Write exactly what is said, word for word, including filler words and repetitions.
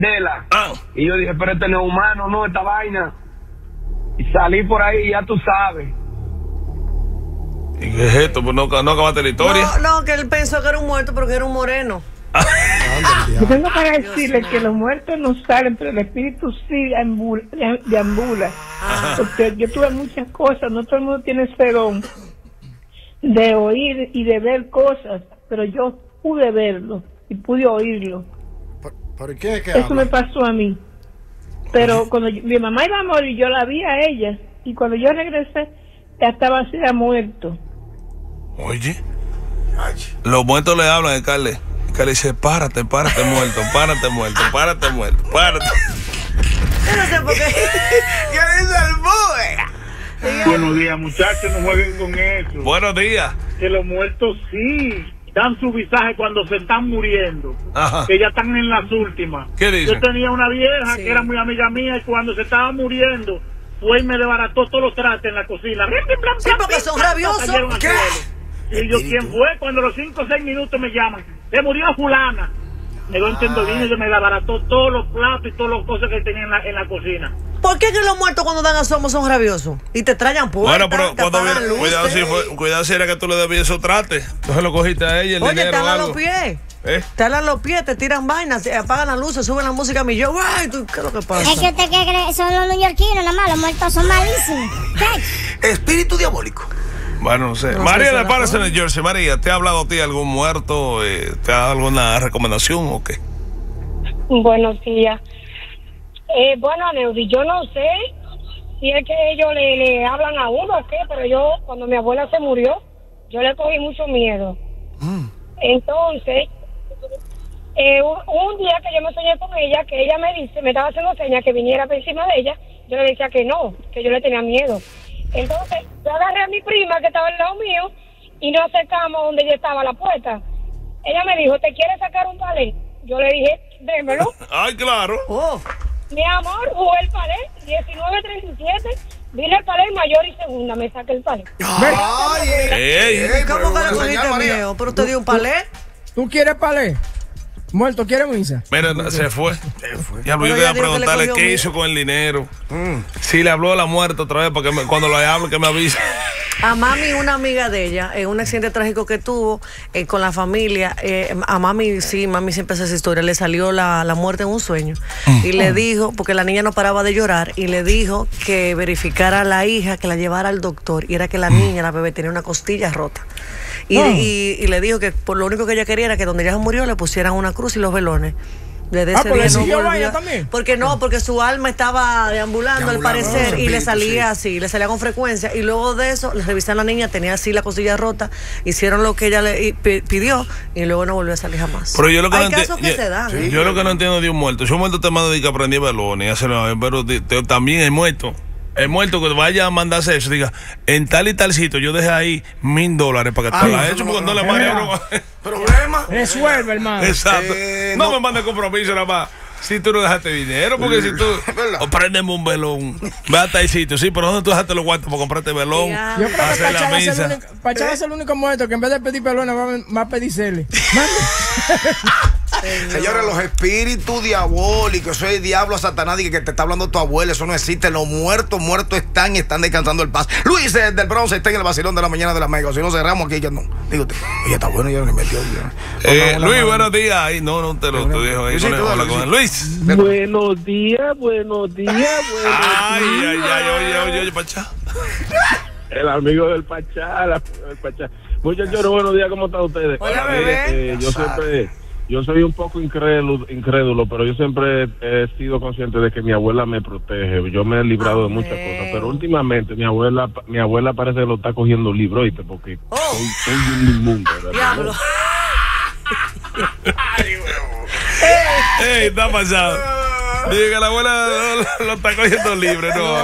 Dela. Ah. Y yo dije, pero este no es humano, no, esta vaina. Y salí por ahí, ya tú sabes. ¿Y qué es esto? Pues no, no acabaste la historia. No, no, que él pensó que era un muerto porque era un moreno. Yo tengo para decirle que los muertos no salen, pero el espíritu sí deambula. deambula. Porque yo tuve muchas cosas, no todo el mundo tiene ese don de oír y de ver cosas, pero yo pude verlo y pude oírlo. ¿Por, por qué es que Eso habla? me pasó a mí. Pero cuando yo, mi mamá iba a morir, yo la vi a ella, y cuando yo regresé, ya estaba así, ya muerto. Oye, los muertos le hablan a Carle. Carle dice, párate, párate muerto, párate muerto, párate muerto, párate. Yo no sé por qué. ¿Qué dice el bue? Buenos días, muchachos, no jueguen con eso. Buenos días. Que los muertos sí dan su visaje cuando se están muriendo. Ajá. Que ya están en las últimas. ¿Qué dice? Yo tenía una vieja Sí. que era muy amiga mía y cuando se estaba muriendo fue y me desbarató todos los trastes en la cocina. Sí, porque son rabiosos. Cayeron al ¿Qué? suelo. Y yo, ¿quién fue? Cuando los cinco o seis minutos me llaman, se murió fulana. Me doy entendido bien y yo me desbarató todos los platos y todas las cosas que tenía en la, en la cocina. ¿Por qué que los muertos cuando dan asomo son rabiosos? Y te trayan puertas, Bueno, pero te cuando apagan viene, luces. cuidado si, fue, cuidado si era que tú le debías esos trates. Entonces lo cogiste a ella, el Oye, dinero te o alan algo. los pies. ¿Eh? Te alan los pies, te tiran vainas, te apagan las luces, suben la música a mi yo. Ay, ¿tú, ¿qué es lo que pasa? Es que usted que cree son los neoyorquinos, nada más, los muertos son malísimos. ¿Qué? Espíritu diabólico. Bueno, no sé. No sé María si de la Patterson, joven. en Jersey. María, ¿te ha hablado a ti algún muerto? Eh, ¿Te ha dado alguna recomendación o qué? Buenos días. Eh, bueno, Neudi, yo no sé si es que ellos le, le hablan a uno o qué, pero yo, cuando mi abuela se murió, yo le cogí mucho miedo. Mm. Entonces, eh, un, un día que yo me soñé con ella, que ella me dice, me estaba haciendo señas que viniera por encima de ella, yo le decía que no, que yo le tenía miedo. Entonces, yo agarré a mi prima que estaba al lado mío y nos acercamos donde ella estaba a la puerta. Ella me dijo, ¿te quieres sacar un palé? Yo le dije, démelo. Ay, claro. Oh, Mi amor, jugué el palé, diecinueve treinta y siete, vine el palé mayor y segunda, me saqué el palé. Ay, Ey. ey, ¿cómo pero que le una cogiste señal, María. miedo? ¿Pero te dio un palé? ¿Tú quieres palé? Muerto, ¿quieres misa? Mira, se fue. Ya, Pero yo ella te iba a dijo que le preguntarle cogió qué miedo. hizo con el dinero. Mm. Si le habló a la muerta otra vez, porque me- cuando le hable que me avise. A mami, una amiga de ella, en un accidente trágico que tuvo eh, con la familia, eh, a mami, sí, mami siempre hace esa historia, le salió la, la muerte en un sueño. Y le dijo, porque la niña no paraba de llorar, y le dijo que verificara a la hija, que la llevara al doctor, y era que la niña, la bebé, tenía una costilla rota. Y, Oh. y, y le dijo que por lo único que ella quería era que donde ella se murió le pusieran una cruz y los velones. Desde Ah, ese pues le día no siguió volvió vaina a- también. Porque no, porque su alma estaba deambulando, al Deambulando, parecer, los y le espíritus, salía sí. así, le salía con frecuencia. Y luego de eso, le revisaron a la niña, tenía así la costilla rota, hicieron lo que ella le y pi- pidió, y luego no volvió a salir jamás. Pero yo lo que Hay no casos entiendo. que se dan. ¿eh? Yo lo que no entiendo de un muerto. Si un muerto te manda de que aprendí velones y hacerlo, pero te- te- también el muerto. El muerto que vaya a mandarse eso, diga, en tal y tal sitio, yo dejé ahí mil dólares para que tú Ay, lo has eso hecho no- porque no le no. mande a uno. ¿Problema? Resuelve, hermano. Exacto. Eh, no, no. me mande compromiso nada más. Si tú no dejaste dinero, porque si tú. ¿Verdad? O préndeme un velón. Ve hasta el sitio. Sí, pero ¿dónde tú dejaste los guantes para comprarte velón? Ya. Yo creo que Hacer la Pachá va a ser el misa. único- Pachá va a ser el único muerto que en vez de pedir pelones va, a- va a pedir cele. Señores, los espíritus diabólicos, eso es el diablo, Satanás, y que te está hablando tu abuela, eso no existe. Los muertos, muertos están y están descansando el paz. Luis eh, del Bronce está en el vacilón de la mañana de la Mega. Si no cerramos aquí, ya no. Digo, te- oye, está bueno, ya le metió. Ya. Eh, Hola, hola, Luis, hola. buenos días. Ay, no, no te lo te dejo ahí. Luisito, con él. Hola, dale, con él. Luisito. Luis. Buenos días, buenos días, buenos Ay, días. ay, ay, oye, oye, oye, Pachá. El amigo del Pachá, el amigo del Pachá. Muchachos, buenos días, ¿cómo están ustedes? Hola, Mire, bebé. eh, yo siempre, yo soy un poco incrédulo, incrédulo, pero yo siempre he sido consciente de que mi abuela me protege. Yo me he librado de muchas Amén. cosas, pero últimamente mi abuela, mi abuela parece que lo está cogiendo libro, ¿oíste? Porque Oh. soy, soy un inmundo, ¿verdad? Diablo. Ey, está pasado. Diga que la abuela lo, lo está cogiendo libre, no.